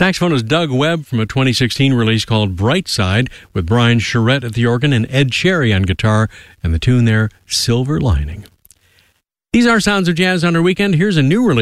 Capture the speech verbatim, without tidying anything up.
Saxophone is Doug Webb from a twenty sixteen release called Bright Side, with Brian Charette at the organ and Ed Cherry on guitar, and the tune there, Silver Lining. These are Sounds of Jazz on our weekend. Here's a new release.